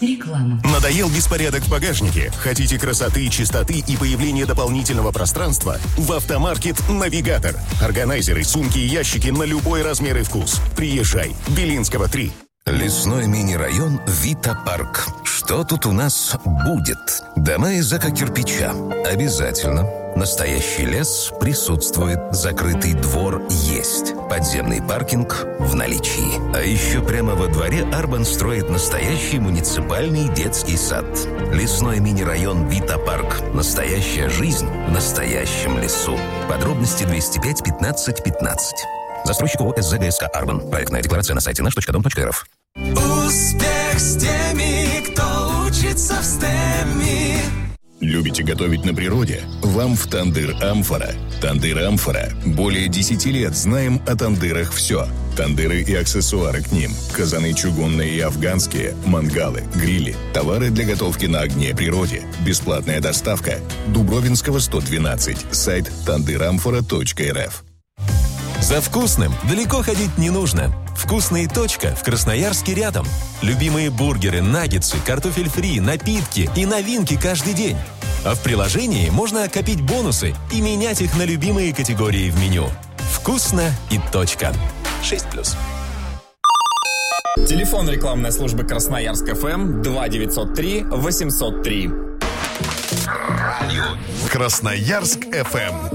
Реклама. Надоел беспорядок в багажнике? Хотите красоты, чистоты и появления дополнительного пространства? В Автомаркет «Навигатор». Органайзеры, сумки и ящики на любой размер и вкус. Приезжай. Белинского, 3. Лесной мини-район Вита-парк. Что тут у нас будет? Дома из эко-кирпича. Обязательно. Настоящий лес присутствует. Закрытый двор есть. Подземный паркинг в наличии. А еще прямо во дворе Арбан строит настоящий муниципальный детский сад. Лесной мини-район Вита-парк. Настоящая жизнь в настоящем лесу. Подробности 205 15 15. Застройщик ООО СЗГСК «Арбан». Проектная декларация на сайте наш.дом.рф. Успех с теми, кто учится в STEM. Любите готовить на природе? Вам в «Тандыр Амфора». «Тандыр Амфора». Более 10 лет знаем о тандырах все. Тандыры и аксессуары к ним. Казаны чугунные и афганские, мангалы, грили. Товары для готовки на огне природе. Бесплатная доставка. Дубровинского, 112. Сайт tandyramfora.rf. За вкусным далеко ходить не нужно. «Вкусная точка» в Красноярске рядом. Любимые бургеры, наггетсы, картофель фри, напитки и новинки каждый день. А в приложении можно копить бонусы и менять их на любимые категории в меню. «Вкусно» и точка. 6+. Телефон рекламной службы Красноярск ФМ 2903 803. Красноярск ФМ.